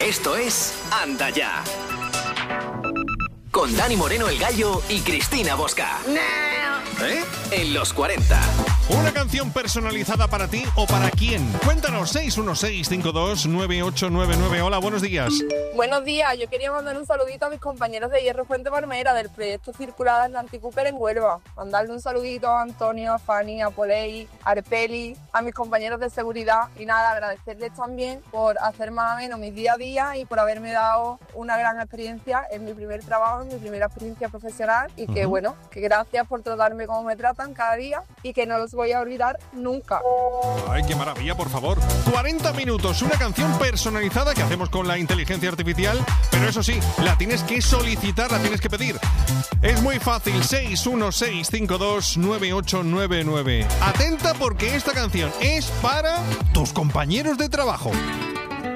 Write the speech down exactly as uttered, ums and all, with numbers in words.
Esto es Anda Ya. Con Dani Moreno el Gallo y Cristina Bosca. ¿Eh? En los cuarenta. Una canción personalizada para ti o para quién. Cuéntanos, seis uno seis, cinco dos, nueve ocho nueve nueve. Hola, buenos días. Buenos días, yo quería mandar un saludito a mis compañeros de Hierro Fuente Palmera del proyecto Circular Atlantic Cooper en Huelva. Mandarle un saludito a Antonio, a Fanny, a Polei, a Arpeli, a mis compañeros de seguridad. Y nada, agradecerles también por hacer más o menos mi día a día y por haberme dado una gran experiencia en mi primer trabajo, en mi primera experiencia profesional. Y que uh-huh. bueno, que gracias por tratarme como me tratan cada día y que no los voy a olvidar nunca. Ay, qué maravilla, por favor. cuarenta minutos, una canción personalizada que hacemos con la inteligencia artificial, pero eso sí, la tienes que solicitar, la tienes que pedir. Es muy fácil, seis uno seis, cinco dos, nueve ocho nueve nueve. Atenta porque esta canción es para tus compañeros de trabajo.